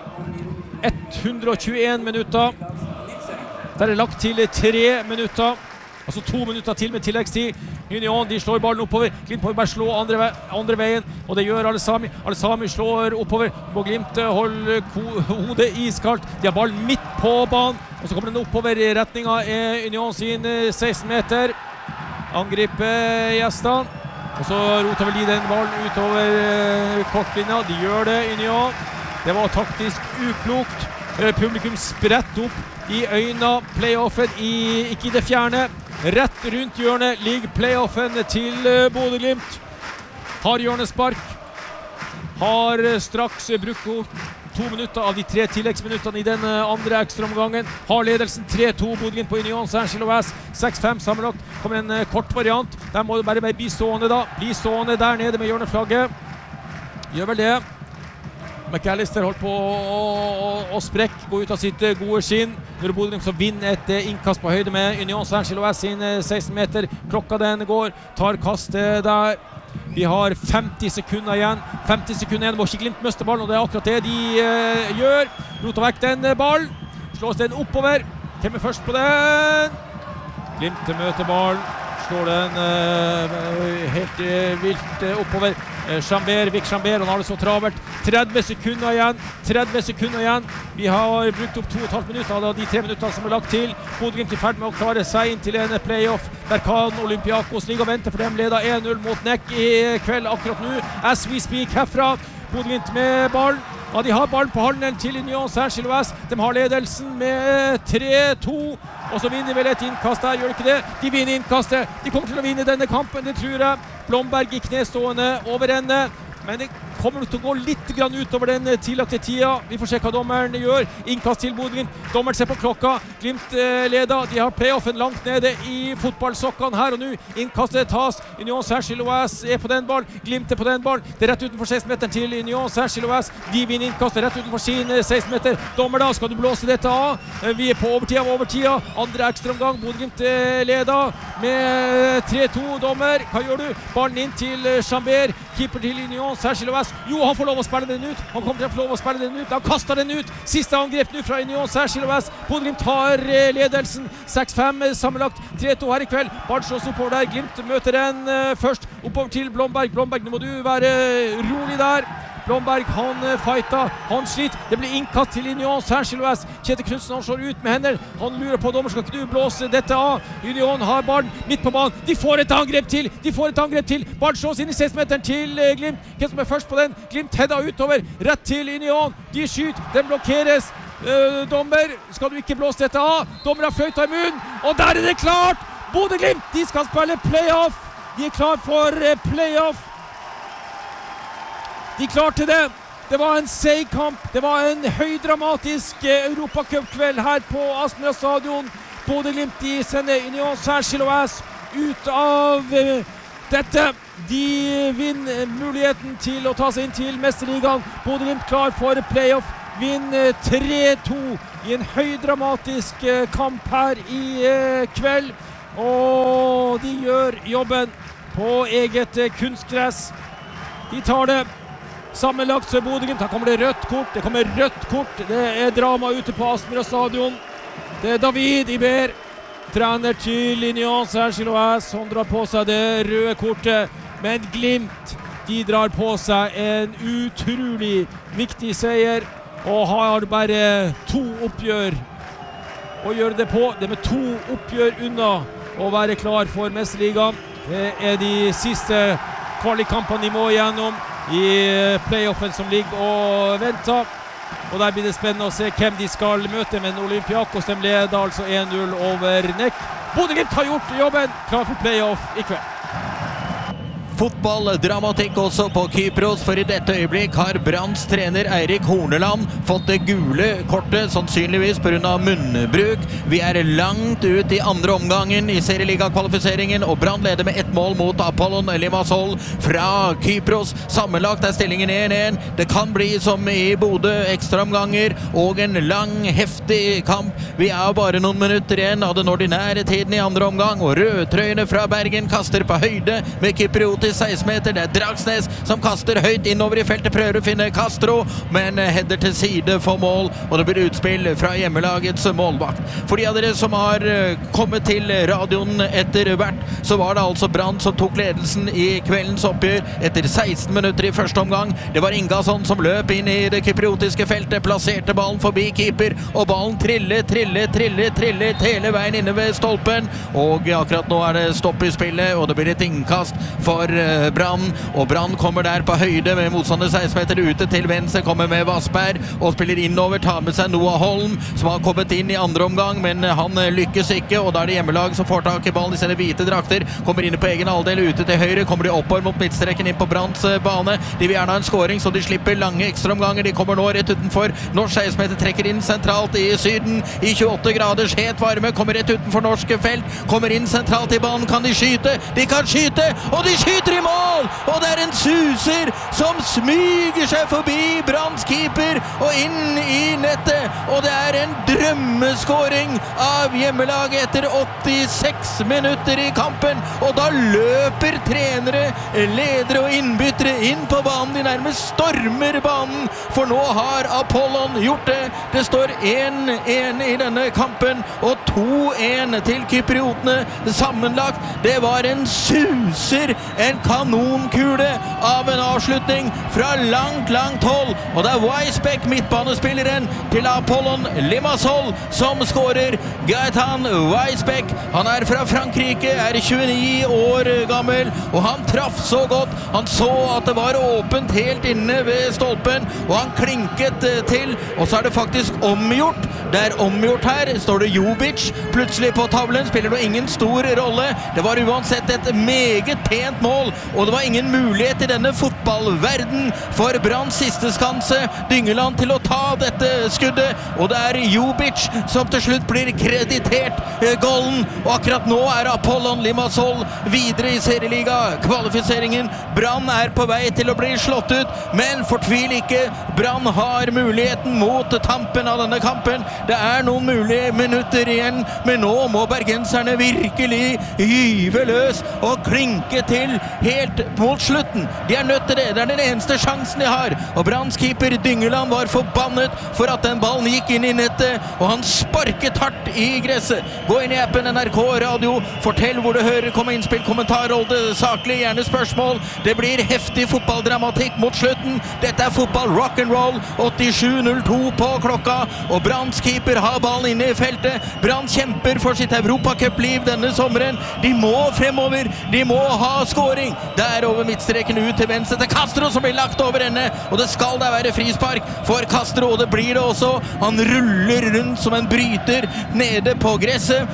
121 minutter. Der er lagt til 3 minutter. Altså 2 minutter til med tilleggstid. Union, de slår ballen oppover. Glimt må bare slå andre veien, og det gjør Alesami. Alesami slår oppover. Glimt holder hodet iskaldt. De har ballen midt på banen, og så kommer den oppover i retning av Union sin 16 meter. Angriper gjestene. Og så roter vel de den ballen utover kortlinja. De gjør det, Union. Det var taktisk uklokt. Publikum spredt opp i øynene. Playoffen ikke i det fjerne. Rett rundt hjørnet ligger playoffen til Bodø Glimt. Har hjørnespark. Har straks brukt 2 minutter av de 3 tilleggsminuttene i den andre ekstraomgangen. Har ledelsen 3-2 Bodø Glimt på Union Saint-Gilloise. 6-5 sammenlagt. Kommer en kort variant. Der må det bare bli stående da. Bli stående der nede med hjørneflagget. Gjør vel det. McAllister holdt på å sprekke, gå ut av sitt gode skinn. Når Bodø Glimt så vinner et innkast på høyde med Union Saint-Gilloise sin 16 meter. Klokka den går, tar kastet der. Vi har 50 sekunder igjen. 50 sekunder igjen, må ikke Glimt miste ballen, og det er akkurat det de gjør. Roter vekk den ballen. Slås den oppover. Hvem er først på den? Glimt møter ballen. Slår den helt vilt oppover. Vic Chambert, han har det så travelt. 30 sekunder igjen. Vi har brukt opp 2,5 minutter av de 3 minuttene som er lagt til. Bodø Glimt i ferd med å klare seg inn til en playoff. Der kan Olympiakos ligge og vente, for dem leder 1-0 mot NEC i kveld akkurat nå. As we speak herfra. Bodø Glimt med ballen. Ja, de har ballen på halvdelen til Union Saint-Gilloise. De har ledelsen med 3-2. Og så vinner vel et innkast der, gjør de ikke det? De vinner innkastet. De kommer til å vinne denne kampen, det tror jeg. Blomberg i knestående over ende. Men det kommer til å gå litt grann utover den tillagte tida. Vi får se hva dommeren gjør. Innkast til Bodø Glimt. Dommeren ser på klokka. Glimt leder. De har playoffen langt nede i fotballsokkene her og nå. Innkastet tas. Union Saint-Gilloise er på den ballen. Glimt er på den ballen. Det er rett utenfor 16-meteren til Union Saint-Gilloise. De vinner innkastet rett utenfor sin 16-meter. Dommer da, skal du blåse dette av? Vi er på overtida. Andre ekstraomgang. Bodø Glimt leder med 3-2. Dommer, hva gjør du? Ballen inn til Chambert. Keeper til Union Saint-Gilloise. Jo, han får lov å spille den ut. Han kommer til å få lov å spille den ut. Han kastet den ut. Siste angrep nå fra Union Saint-Gilloise. Bodø Glimt tar ledelsen. 6-5 sammenlagt. 3-2 her i kveld. Ballen slås oppover der. Glimt møter den først. Oppover til Blomberg. Blomberg, nå må du være rolig der. Blomberg, han fighter, han sliter. Det blir innkast til Union Saint-Gilloise. Kjetil Knudsen, han slår ut med hender. Han lurer på dommer, skal ikke du blåse dette av? Union har ballen midt på banen. De får et angrep til. Ballen slås inn i 16-meteren til Glimt. Hvem som er først på den? Glimt hedda utover, rett til Union. De skyter, den blokkeres. dommer, skal du ikke blåse dette av? Dommer har fløyta i munnen, og der det klart! Bodø/Glimt, de skal spille playoff! De klar for playoff! De klarte det! Det var en seig kamp, det var en høydramatisk Europacup-kveld her på Aspmyra stadion. Bodø/Glimt, de sender Union Saint-Gilloise ut av dette. De vinner muligheten til å ta seg inn til Mesterligaen. Bodø/Glimt klar for playoff, vinner 3-2 i en høydramatisk kamp her i kveld. Og de gjør jobben på eget kunstgress. De tar det. Sammenlagt så Bodø/Glimt, her kommer det rødt kort, det er drama ute på Aspmyra stadion. Det er David Iber, trener til Union Saint-Gilloise, som drar på seg det røde kortet. Men Glimt, de drar på seg en utrolig viktig seier, og har bare 2 oppgjør å gjøre det på. Det er med 2 oppgjør unna å være klar for Mesterligaen. Det er de siste kvalikkampene de må igjennom i playoffen som ligger og venter. Og der blir det spennende å se hvem de skal møte, men Olympiakos de leder altså 1-0 over Nek. Bodø/Glimt har gjort jobben, klar for playoff i kveld. Fotballdramatikk også på Kypros, for i dette øyeblikk har Branns trener Eirik Horneland fått det gule kortet, sannsynligvis på grunn av munnbruk. Vi er langt ut i andre omgangen i serieliga-kvalifiseringen, og Brann leder med 1 mål mot Apollon Limassol fra Kypros. Sammenlagt er stillingen 1-1. Det kan bli som i Bodø, ekstraomganger og en lang, heftig kamp. Vi er bare noen minutter igjen av den ordinære tiden i andre omgang, og rødtrøyene fra Bergen kaster på høyde med kypriotisk 16 meter. Det er Dragsnes som kaster høyt innover i feltet, prøver å finne Castro, men header til side for mål, og det blir utspill fra hjemmelagets målvakt. For de av dere som har kommet til radioen etter hvert, så var det altså Brann som tok ledelsen i kveldens oppgjør etter 16 minutter i første omgang. Det var Ingasson som løp inn i det kypriotiske feltet, plasserte ballen forbi keeper, og ballen trillet hele veien inne ved stolpen, og akkurat nå er det stopp i spillet, og det blir et innkast for Brann, og Brann kommer der på høyde med motstander 16 meter ute til venstre, kommer med Vassberg og spiller innover, tar med seg Noah Holm, som har kommet inn i andre omgang, men han lykkes ikke, og da er det hjemmelag som får tak i ballen i sine hvite drakter, kommer inn på egen halvdel ute til høyre, kommer de oppover mot midtstreken inn på Branns bane. De vil gjerne ha en scoring, så de slipper lange ekstraomganger. De kommer nå rett utenfor. Norsk 16 meter trekker inn sentralt i Syden, i 28 graders het varme, kommer rett utenfor norske felt, kommer inn sentralt i banen. Kan de skyte? De kan skyte, og de skyter i mål, og det er en suser som smyger seg forbi Branns keeper og inn i nettet, og det er en drømmeskåring av hjemmelaget etter 86 minutter i kampen, og da løper trenere, ledere og innbyttere inn på banen. De nærmest stormer banen, for nå har Apollon gjort det. Det står 1-1 i denne kampen, og 2-1 til kypriotene sammenlagt. Det var en suser, en kanonkule av en avslutning fra langt hold, og det er Weisbeck, midtbanespilleren til Apollon Limassol, som skårer. Gaetan Weisbeck, han er fra Frankrike, er 29 år gammel, og han traff så godt. Han så at det var åpent helt inne ved stolpen, og han klinket til, og så er det faktisk omgjort. Det er omgjort her, står det Jobic plutselig på tavlen, spiller det ingen stor rolle. Det var uansett et meget pent mål, og det var ingen mulighet i denne fotballverden for Branns siste skanse, Dyngeland, til å ta dette skuddet, og det er Jobic som til slutt blir kreditert golden, og akkurat nå er Apollon Limassol videre i serieliga-kvalifiseringen. Brann er på vei til å bli slått ut, men fortvil ikke, Brann har muligheten mot tampen av denne kampen. Det er noen mulige minutter igjen, men nå må bergenserne virkelig gyve løs og klinke til helt mot slutten. De er nødt til det. Det er den eneste sjansen de har. Og Branns keeper Dyngeland var forbannet for at den ballen gikk inn i nettet, og han sparket hardt i gresset. Gå inn i appen NRK Radio, fortell hvor du hører, kom innspill, kommentarråd, saklig, gjerne spørsmål. Det blir heftig fotballdramatikk mot slutten. Dette er fotball rock'n'roll, 87:02 på klokka, og Branns keeper har ballen inne i feltet. Brann kjemper for sitt Europacup-liv denne sommeren. De må fremover, de må ha scoring. Der over midtstreken ut til venstre til til Castro som blir lagt over ende, og det skal da være frispark for Castro, og det blir det også. Han ruller rundt som en bryter nede på gresset.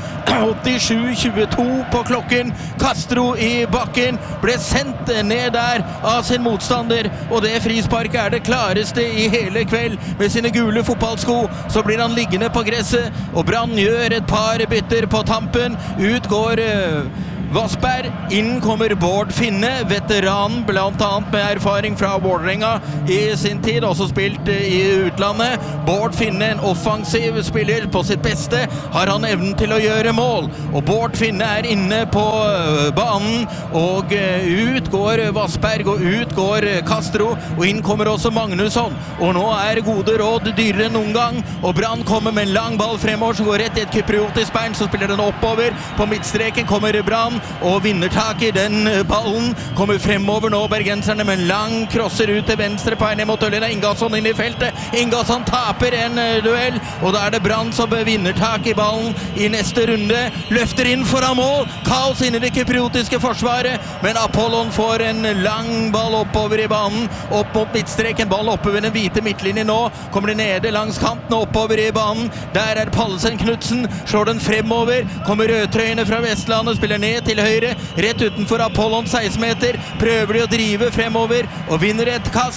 87-22 på klokken. Castro i bakken ble sendt ned der av sin motstander, og det frisparket er det klareste i hele kveld. Med sine gule fotballsko så blir han liggende på gresset, og Brann gjør et par bytter på tampen. Ut går Vassberg, inn kommer Bård Finne, veteran blant annet med erfaring fra Vålerenga i sin tid, også spilt i utlandet. Bård Finne, en offensiv spiller på sitt beste, har han evnen til å gjøre mål, og Bård Finne er inne på banen, og ut går Vassberg, og ut går Castro, og inn kommer også Magnusson, og nå er gode råd dyrere enn noen gang, og Brann kommer med en lang ball fremover som går rett i et kypriotisk bein, så spiller den oppover, på midtstreken kommer Brann, og vinner tak i den ballen, kommer fremover nå bergenserne med en lang krosser ut til venstre på ned mot Ølina, Ingasson inn i feltet, Ingasson taper en duell, og da er det Brann som vinner tak i ballen i neste runde, løfter inn foran mål, kaos inne i det kypriotiske forsvaret, men Apollon får en lang ball oppover i banen, opp mot midtstreken, ball oppe ved den hvite midtlinjen nå, kommer det nede langs kanten og oppover i banen, der er Pallesen Knudsen, slår den fremover, kommer rødtrøyene fra Vestlandet, spiller ned til høyre, rett utenfor Apollon 16 meter, prøver de å drive fremover, og vinner et kast,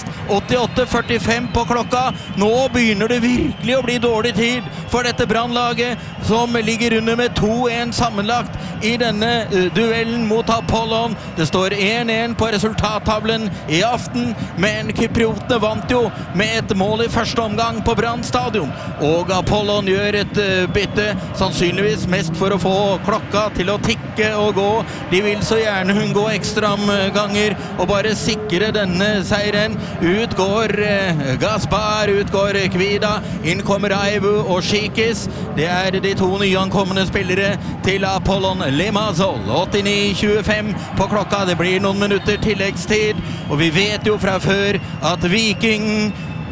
88-45 på klokka. Nå begynner det virkelig å bli dårlig tid for dette Brannlaget, som ligger under med 2-1 sammenlagt i denne duellen mot Apollon. Det står 1-1 på resultattavlen i aften, men kypriotene vant jo med et mål i første omgang på Brann stadion, og Apollon gjør et bytte, sannsynligvis mest for å få klokka til å tikke og gå. De vil så gjerne unngå ekstraomganger og bare sikre denne seieren. Ut går Gaspar, ut går Kvida, inn kommer Aivu og Shikis. Det er de to nyankomne spillere til Apollon Limassol. 89-25 på klokka, det blir noen minutter tilleggstid, og vi vet jo fra før at Viking,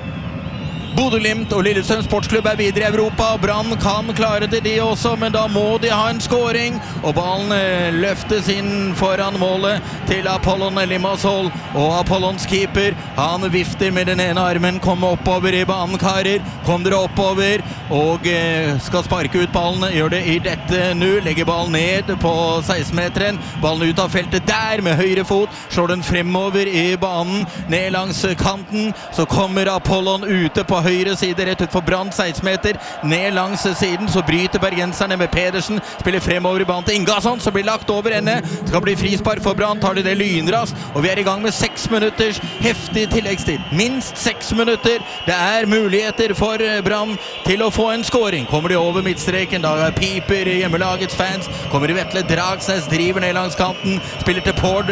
Bodø/Glimt og Lillestrøm Sportsklubb er videre i Europa, og Brann kan klare det de også, men da må de ha en scoring, og ballen løftes inn foran målet til Apollon Limassol, og Apollons keeper, han vifter med den ene armen, kommer oppover i banen, karer, kom dere oppover, og skal sparke ut ballen, gjør det i dette nå, legger ballen ned på 16-meteren, ballen ut av feltet der med høyre fot, slår den fremover i banen, ned langs kanten, så kommer Apollon ute på høyre side, rett ut for Brann, 16 meter, ned langs siden, så bryter bergenserne med Pedersen, spiller fremover i banen til Ingasson, så blir lagt over ende, skal bli frispark for Brann, tar de det lynrast, og vi er i gang med 6 minutters heftig tilleggstid, minst 6 minutter, det er muligheter for Brann til å få en scoring, kommer de over midtstreken, da piper hjemmelagets fans, kommer i Vetle Dragsnes, driver ned langs kanten, spiller til Bård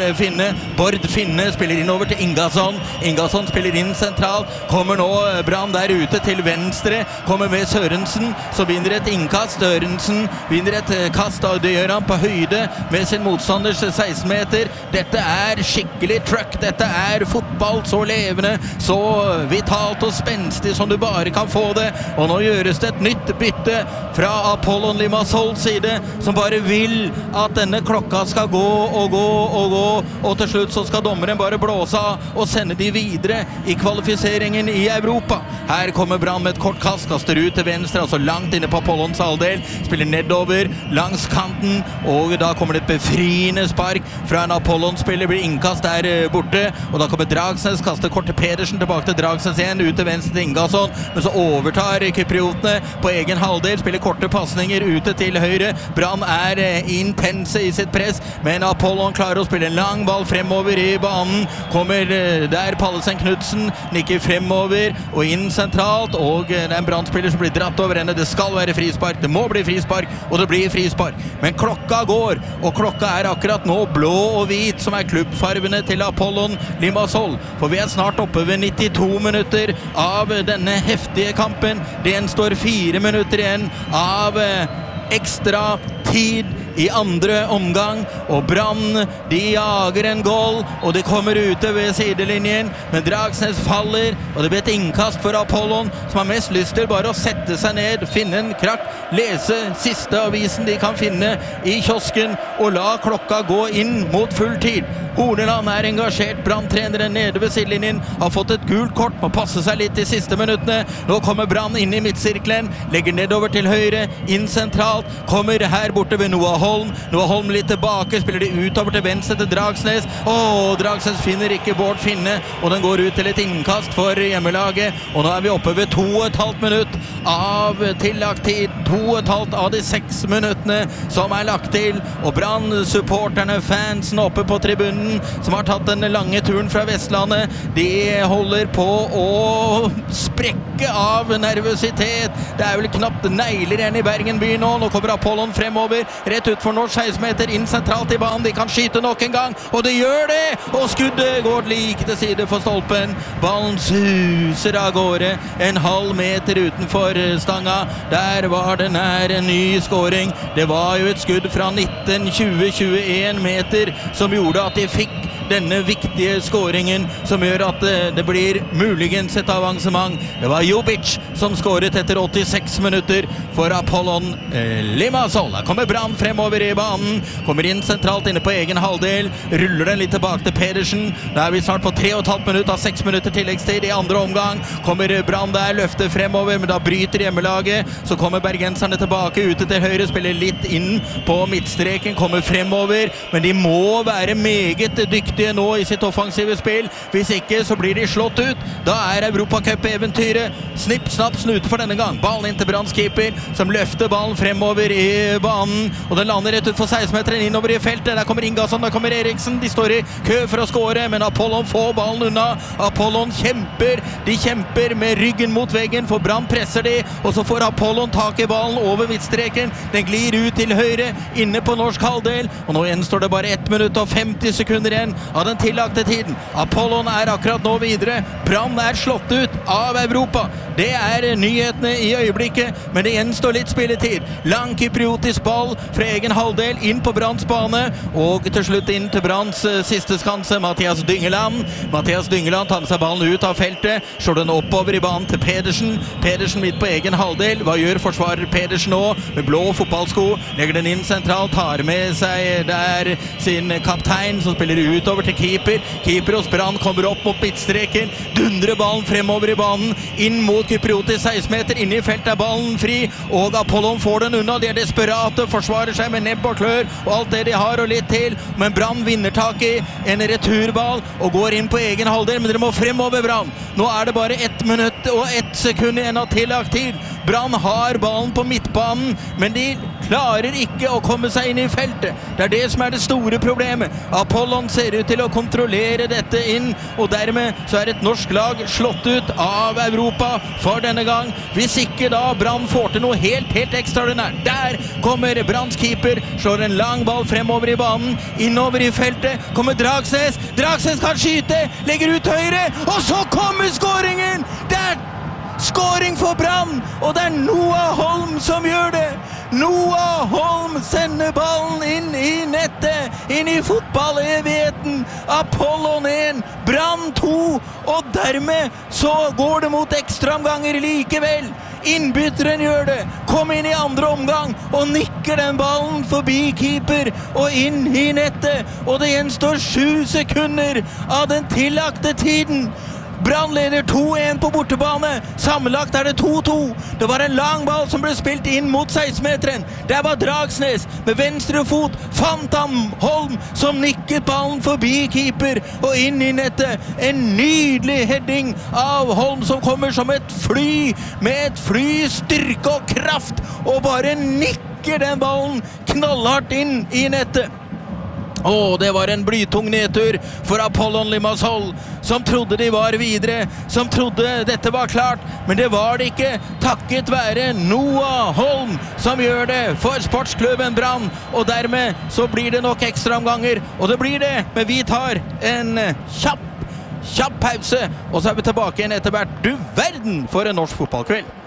Finne, spiller inn over til Ingasson, Ingasson spiller inn sentralt, kommer nå Brann der ute til venstre, kommer med Sørensen, så vinner et innkast, Sørensen vinner et kast, og det gjør han på høyde med sin motstanders 16 meter. Dette er skikkelig truck, dette er fotball så levende, så vitalt og spenstig som du bare kan få det, og nå gjøres det et nytt bytte fra Apollon Limassols side, som bare vil at denne klokka skal gå og gå og gå, og til slutt så skal dommeren bare blåse av og sende de videre i kvalifiseringen i Europa. Her kommer Brann med et kort kast, kaster ut til venstre, altså langt inne på Apollons halvdel, spiller nedover langs kanten, og da kommer det et befriende spark fra en Apollon-spiller, blir innkast der borte, og da kommer Dragsnes, kaster kort til Pedersen, tilbake til Dragsnes igjen, ut til venstre til Ingasson, men så overtar kypriotene på egen halvdel, spiller korte passninger ute til høyre. Brann er intense i sitt press, men Apollon klarer å spille en lang ball fremover i banen, kommer der Pallesen Knudsen, nikker fremover og inn sentralt, og det er en Brann-spiller som blir dratt over henne. Det skal være frispark, det må bli frispark, og det blir frispark, men klokka går, og klokka er akkurat nå blå og hvit, som er klubbfarvene til Apollon Limassol, for vi er snart oppe ved 92 minutter av denne heftige kampen. Det står 4 minutter igjen av ekstra tid i andre omgang, og Brann, de jager en goal, og de kommer ute ved sidelinjen, men Dragsnes faller, og det blir et innkast for Apollon, som har mest lyst til bare å sette seg ned, finne en krakk, lese siste avisen de kan finne i kiosken, og la klokka gå inn mot full tid. Horneland er engasjert, Brann-treneren nede ved sidelinjen, har fått et gult kort, må passe seg litt de siste minuttene. Nå kommer Brann inn i midtsirkelen, legger nedover til høyre, inn sentralt, kommer her borte ved Noah Holm. Noah Holm litt tilbake, spiller de utover til venstre til Dragsnes. Dragsnes finner ikke Bård Finne, og den går ut til et innkast for hjemmelaget. Og nå er vi oppe ved 2,5 minutt av tillagt tid, 2,5 av de 6 minuttene som er lagt til, og Brann-supporterne, fansen oppe på tribunen, som har tatt den lange turen fra Vestlandet, de holder på å sprekke av nervøsitet. Det er vel knapt negler igjen i Bergen by nå. Nå kommer Apollon fremover, rett ut for norsk 16 meter, inn sentralt i banen. De kan skyte nok en gang, og det gjør det! Og skuddet går like til side for stolpen. Ballen suser av gårde, en halv meter utenfor stanga. Der var det nær en ny scoring. Det var jo et skudd fra 19-20-21 meter som gjorde at de fikk denne viktige scoringen som gjør at det blir muligens et avansement. Det var Jobic som scoret etter 86 minutter for Apollon Limassol. Der kommer Brann fremover i banen, kommer inn sentralt inne på egen halvdel, ruller den litt tilbake til Pedersen. Da er vi snart på 3,5 minutter av 6 minutter tilleggstid i andre omgang. Kommer Brann der, løfter fremover, men da bryter hjemmelaget. Så kommer bergenserne tilbake, ute til høyre, spiller litt inn på midtstreken, kommer fremover, men de må være meget dyktige nå i sitt offensive spill. Hvis ikke så blir de slått ut. Da er Europacup-eventyret snipp, snapp, snute for denne gang. Ballen inn til Branns keeper, som løfter ballen fremover i banen, og den lander rett ut for 16-meteren innover i feltet. Der kommer Ingasson, der kommer Eriksen. De står i kø for å score, men Apollon får ballen unna. Apollon kjemper. De kjemper med ryggen mot veggen, for Brann presser de, og så får Apollon tak i ballen over midtstreken. Den glir ut til høyre, inne på norsk halvdel, og nå gjenstår det bare 1 minutt og 50 sekunder igjen av den tillagte tiden. Apollon er akkurat nå videre. Brann er slått ut av Europa. Det er nyhetene i øyeblikket, men det gjenstår litt spilletid. Lang kypriotisk ball fra egen halvdel inn på Branns bane, og til slutt inn til Branns siste skanse, Mathias Dyngeland. Mathias Dyngeland tar med seg ballen ut av feltet, slår den oppover i banen til Pedersen. Pedersen midt på egen halvdel. Hva gjør forsvarer Pedersen nå? Med blå fotballsko, legger den inn sentralt, tar med seg der sin kaptein, som spiller utover til keeper. Keeper hos Brann kommer opp mot midtstreken, dundrer ballen fremover i banen, inn mot kypriotisk 16 meter, inne i feltet er ballen fri, og Apollon får den unna. De er desperate, forsvarer seg med nebb og klør, og alt det de har og litt til, men Brann vinner tak i en returball, og går inn på egen halvdel, men dere må fremover, Brann. Nå er det bare 1 minutt og 1 sekund igjen av tillagt tid. Brann har ballen på midtbanen, men de klarer ikke å komme seg inn i feltet. Det er det som er det store problemet. Apollon ser ut til å kontrollere dette inn, og dermed så er et norsk lag slått ut av Europa for denne gang. Hvis ikke da Brann får til noe helt ekstraordinært. Der kommer Branns keeper, slår en lang ball fremover i banen, innover i feltet, kommer Dragsnes. Dragsnes kan skyte, legger ut høyre, og så kommer skåringen! Det er skåring for Brann, og det er Noah Holm som gjør det. Noah Holm sender ballen inn i nettet, inn i fotballevigheten. Apollon 1, Brann 2, og dermed så går det mot ekstraomganger likevel. Innbytteren gjør det, kom inn i andre omgang og nikker den ballen forbi keeper og inn i nettet, og det gjenstår 7 sekunder av den tillagte tiden. Brann leder 2-1 på bortebane. Sammenlagt er det 2-2. Det var en lang ball som ble spilt inn mot 16-meteren. Der var Dragsnes med venstre fot. Fant han Holm som nikket ballen forbi keeper og inn i nettet. En nydelig heading av Holm som kommer som et fly, med et fly styrke og kraft, og bare nikker den ballen knallhardt inn i nettet. Det var en blytung nedtur for Apollon Limassol, som trodde de var videre, som trodde dette var klart, men det var det ikke, takket være Noah Holm, som gjør det for sportsklubben Brann, og dermed så blir det nok ekstraomganger, og det blir det, men vi tar en kjapp pause, og så er vi tilbake igjen etter hvert. Du verden for en norsk fotballkveld!